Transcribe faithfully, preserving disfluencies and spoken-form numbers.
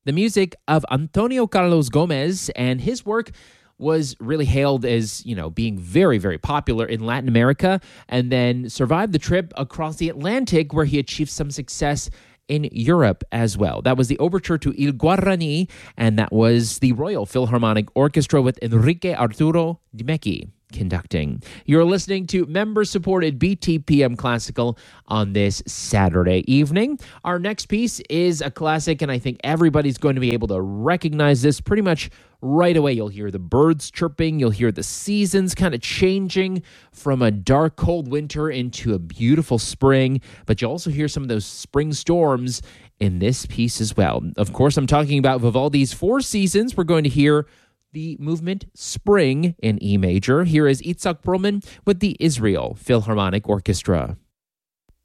the music of Antonio Carlos Gomez, and his work was really hailed as, you know, being very, very popular in Latin America, and then survived the trip across the Atlantic, where he achieved some success in Europe as well. That was the overture to Il Guarani, and that was the Royal Philharmonic Orchestra with Enrique Arturo Dimecki conducting. You're listening to member-supported B T P M Classical on this Saturday evening. Our next piece is a classic, and I think everybody's going to be able to recognize this pretty much right away. You'll hear the birds chirping, you'll hear the seasons kind of changing from a dark, cold winter into a beautiful spring, but you'll also hear some of those spring storms in this piece as well. Of course, I'm talking about Vivaldi's Four Seasons. We're going to hear the movement Spring in E major. Here is Itzhak Perlman with the Israel Philharmonic Orchestra.